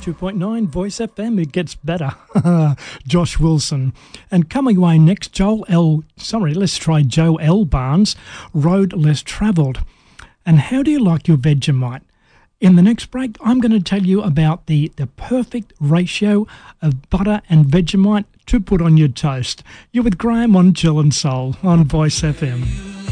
92.9 Voice FM, it gets better. Josh Wilson. And coming away next, Joe L. Barnes, Road Less Travelled. And how do you like your Vegemite? In the next break, I'm going to tell you about the perfect ratio of butter and Vegemite to put on your toast. You're with Graham on Jill and Soul on Voice FM.